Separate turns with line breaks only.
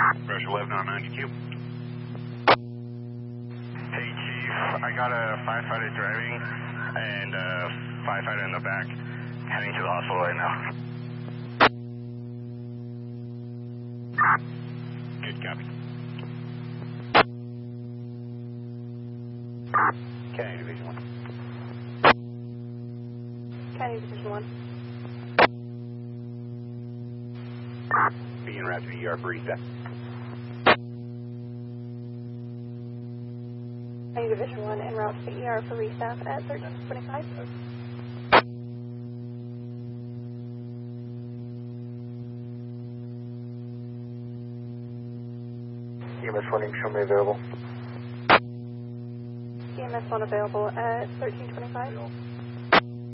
Rush 11 on 92.
Hey, Chief. I got a firefighter driving and a firefighter in the back heading to the hospital right now.
Good copy. County Division 1.
County Division 1.
Being route to ER for reset.
County Division 1 en route to ER for restaff at 1325.
EMS 1, show me available.
EMS 1 available at 1325.